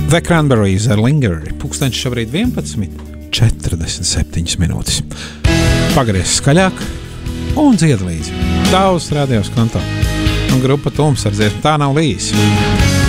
The Cranberries ar Linger. Pūkstens šobrīd 11:47 minūtes. Pagries skaļāk un dzied līdzi. Daudz rādījos konto. Un grupa Tums ar dziesmu Tā nav līs.